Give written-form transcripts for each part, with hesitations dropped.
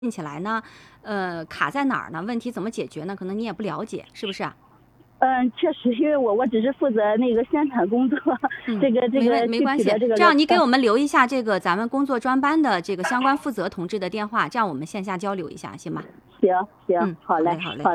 起来呢，卡在哪儿呢？问题怎么解决呢？可能你也不了解，是不是啊？ 确实，因为我只是负责那个宣传工作，这个没关系。这样你给我们留一下这个咱们工作专班的这个相关负责同志的电话，这样我们线下交流一下，行吗？ 行，好嘞，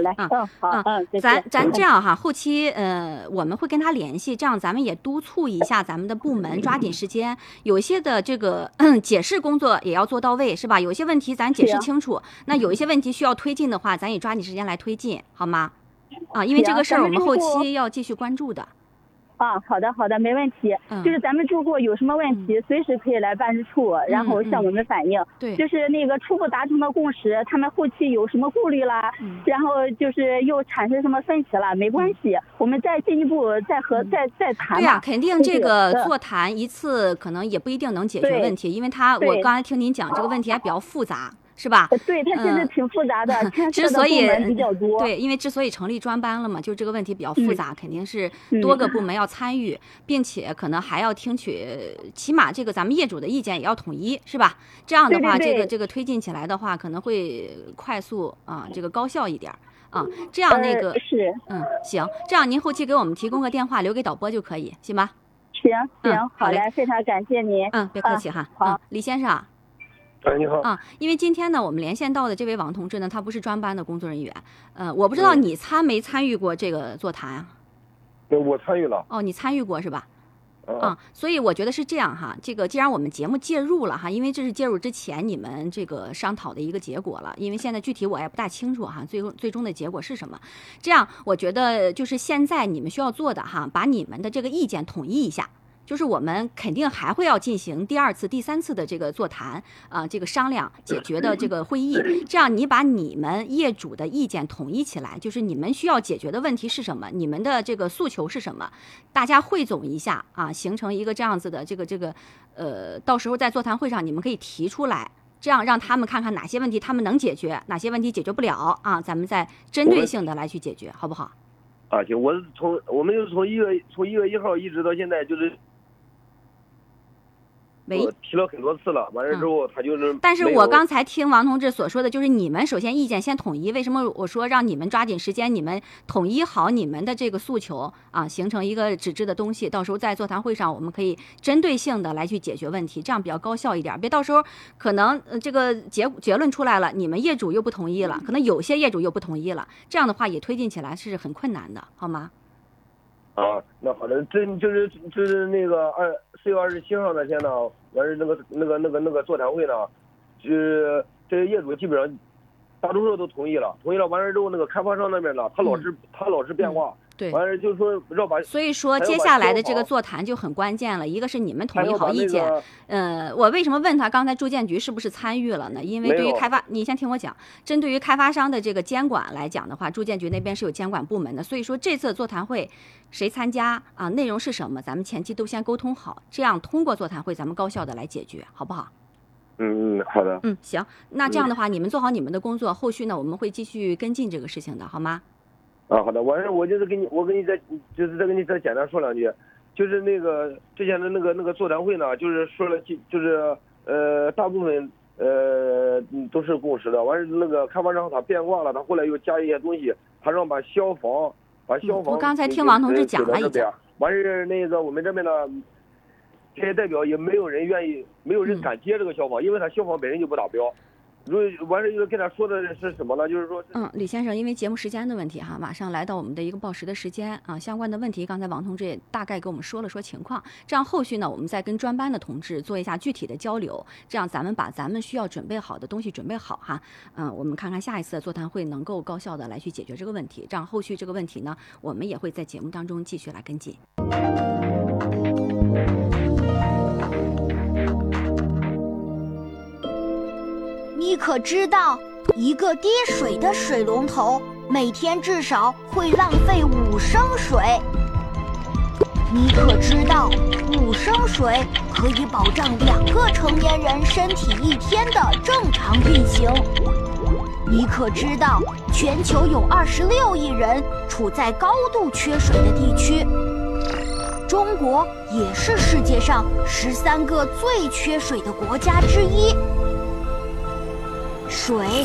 咱这样哈，后期我们会跟他联系，这样咱们也督促一下咱们的部门，抓紧时间，有一些的这个解释工作也要做到位，是吧？有些问题咱解释清楚，那有一些问题需要推进的话，咱也抓紧时间来推进，好吗？因为这个事儿我们后期要继续关注的。 好的，没问题。就是咱们住户有什么问题，随时可以来办事处，然后向我们反映。 对， 就是那个初步达成的共识，他们后期有什么顾虑啦，然后就是又产生什么分歧了，没关系，我们再进一步再谈。 对呀，肯定这个座谈一次可能也不一定能解决问题，因为我刚才听您讲这个问题还比较复杂。是吧？ 对，它其实挺复杂的， 之所以比较多。 对，因为之所以成立专班了嘛，就这个问题比较复杂，肯定是多个部门要参与，并且可能还要听取，起码这个咱们业主的意见也要统一，是吧？这样的话，这个推进起来的话，可能会快速这个高效一点这样那个是行，这样您后期给我们提供个电话，留给导播就可以，行吗？ 行，好嘞，非常感谢您。 别客气哈。 好， 李先生。 你好因为今天呢，我们连线到的这位王同志呢，他不是专班的工作人员，我不知道你没参与过这个座谈啊？ 我参与了。 你参与过是吧？所以我觉得是这样哈，这个既然我们节目介入了哈，因为这是介入之前你们这个商讨的一个结果了，因为现在具体我也不大清楚哈，最终的结果是什么？这样我觉得就是现在你们需要做的哈，把你们的这个意见统一一下。就是我们肯定还会要进行第二次、第三次的这个座谈这个商量解决的这个会议，这样你把你们业主的意见统一起来，就是你们需要解决的问题是什么，你们的这个诉求是什么，大家汇总一下形成一个这样子的这个到时候在座谈会上你们可以提出来，这样让他们看看哪些问题他们能解决，哪些问题解决不了咱们再针对性的来去解决，好不好？ 行，我们就是从1月1号一直到现在就是。我提了很多次了，完了之后他就是。 但是我刚才听王同志所说的，就是你们首先意见先统一。为什么我说让你们抓紧时间，你们统一好你们的这个诉求形成一个纸质的东西，到时候在座谈会上我们可以针对性的来去解决问题，这样比较高效一点。别到时候可能这个结论出来了，你们业主又不同意了，可能有些业主又不同意了，这样的话也推进起来是很困难的，好吗？ 那好的，这就是那个4月27号那天呢，完事那个座谈会呢，就是这些业主基本上大多数都同意了，完事之后那个开发商那边呢，他老是变化。 对， 完了就是说要把， 所以说接下来的这个座谈就很关键了。一个是你们统一好意见，我为什么问他刚才住建局是不是参与了呢？因为对于开发，你先听我讲，针对于开发商的这个监管来讲的话，住建局那边是有监管部门的，所以说这次座谈会谁参加内容是什么，咱们前期都先沟通好，这样通过座谈会咱们高效的来解决，好不好？ 好的。 行，那这样的话你们做好你们的工作，后续呢我们会继续跟进这个事情的，好吗？ 好的，完事我就是跟你再简单说两句，就是那个之前的那个座谈会呢，就是说了，就是大部分都是共识的。完事那个开发商他变卦了，他后来又加一些东西，他让把消防我刚才听王同志讲了已经。 完事那个我们这边呢，这些代表也没有人敢接这个消防，因为他消防本身就不达标。完事又跟他说的是什么呢？就是说， 李先生，因为节目时间的问题马上来到我们的一个报时的时间相关的问题，刚才王同志也大概给我们说了情况，这样后续呢，我们再跟专班的同志做一下具体的交流，这样咱们把咱们需要准备好的东西准备好我们看看下一次的座谈会能够高效的来去解决这个问题，这样后续这个问题呢，我们也会在节目当中继续来跟进。 你可知道，一个滴水的水龙头每天至少会浪费5升水？你可知道，5升水可以保障2个成年人身体1天的正常运行？你可知道，全球有26亿人处在高度缺水的地区？中国也是世界上13个最缺水的国家之一。 水